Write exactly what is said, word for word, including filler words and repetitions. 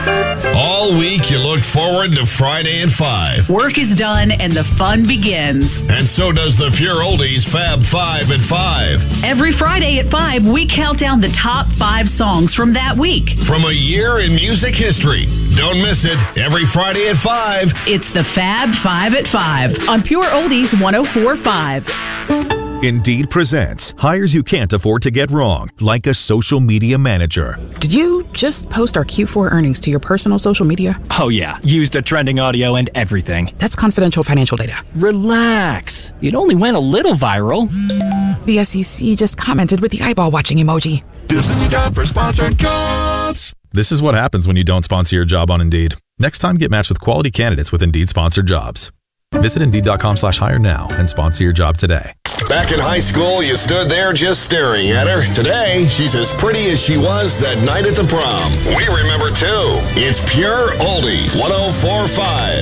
All week, you look forward to Friday at five. Work is done and the fun begins. And so does the Pure Oldies Fab Five at five. Every Friday at five, we count down the top five songs from that week. From a year in music history. Don't miss it. Every Friday at five. It's the Fab Five at five on Pure Oldies one oh four point five. Indeed presents hires you can't afford to get wrong, like a social media manager. Did you just post our Q four earnings to your personal social media? Oh yeah, used a trending audio and everything. That's confidential financial data. Relax. It only went a little viral. The S E C just commented with the eyeball watching emoji. This is the job for sponsored jobs. This is what happens when you don't sponsor your job on Indeed. Next time, get matched with quality candidates with Indeed sponsored jobs. Visit Indeed.com slash hire now and sponsor your job today. Back in high school, you stood there just staring at her. Today, she's as pretty as she was that night at the prom. We remember, too. It's Pure Oldies one oh four point five.